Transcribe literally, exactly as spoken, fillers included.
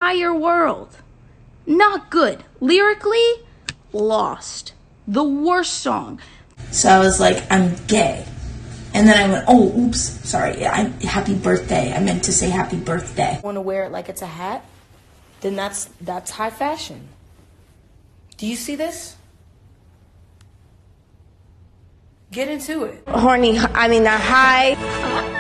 entire world. Not good. Lyrically, lost. The worst song. So I was like, I'm gay. And then I went, oh, oops, sorry, I'm, happy birthday. I meant to say happy birthday. Want to wear it like it's a hat? Then that's, that's high fashion. Do you see this? Get into it. Horny, I mean, not high.